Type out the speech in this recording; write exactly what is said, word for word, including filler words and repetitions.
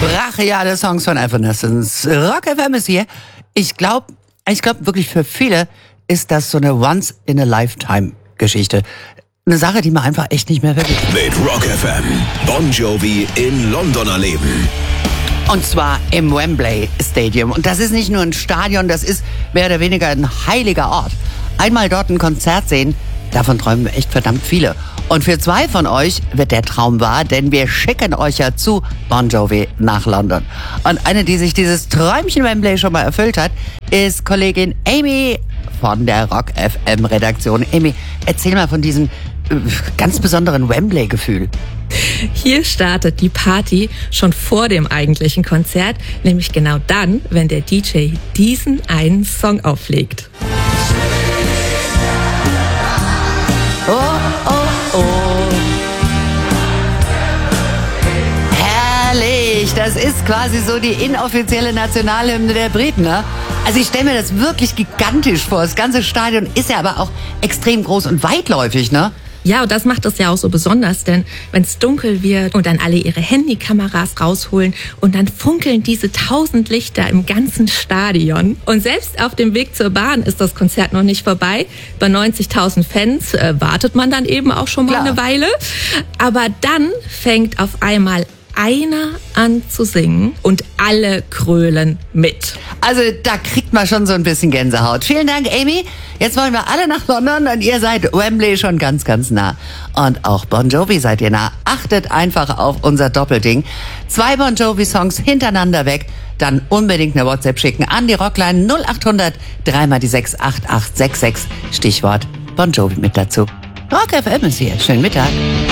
Brachiale Songs von Evanescence. Rock F M ist hier. Ich glaube, ich glaube wirklich für viele ist das so eine Once-in-a-Lifetime-Geschichte. Eine Sache, die man einfach echt nicht mehr vergisst. Mit Rock F M. Bon Jovi in London erleben. Und zwar im Wembley Stadium. Und das ist nicht nur ein Stadion, das ist mehr oder weniger ein heiliger Ort. Einmal dort ein Konzert sehen, davon träumen echt verdammt viele. Und für zwei von euch wird der Traum wahr, denn wir schicken euch ja zu Bon Jovi nach London. Und eine, die sich dieses Träumchen Wembley schon mal erfüllt hat, ist Kollegin Amy von der Rock F M Redaktion. Amy, erzähl mal von diesem äh, ganz besonderen Wembley-Gefühl. Hier startet die Party schon vor dem eigentlichen Konzert, nämlich genau dann, wenn der D J diesen einen Song auflegt. Oh, oh, oh. Herrlich. Das ist quasi so die inoffizielle Nationalhymne der Briten, ne? Also ich stelle mir das wirklich gigantisch vor. Das ganze Stadion ist ja aber auch extrem groß und weitläufig, ne? Ja, und das macht es ja auch so besonders, denn wenn es dunkel wird und dann alle ihre Handykameras rausholen und dann funkeln diese tausend Lichter im ganzen Stadion. Und selbst auf dem Weg zur Bahn ist das Konzert noch nicht vorbei. Bei neunzigtausend Fans äh, wartet man dann eben auch schon mal Klar. eine Weile. Aber dann fängt auf einmal einer an zu singen und alle krölen mit. Also da kriegt man schon so ein bisschen Gänsehaut. Vielen Dank, Amy. Jetzt wollen wir alle nach London und ihr seid Wembley schon ganz, ganz nah. Und auch Bon Jovi seid ihr nah. Achtet einfach auf unser Doppelding. Zwei Bon Jovi-Songs hintereinander weg. Dann unbedingt eine WhatsApp schicken an die Rockline null acht hundert drei mal die sechs acht acht sechs sechs. Stichwort Bon Jovi mit dazu. Rock F M ist hier. Schönen Mittag.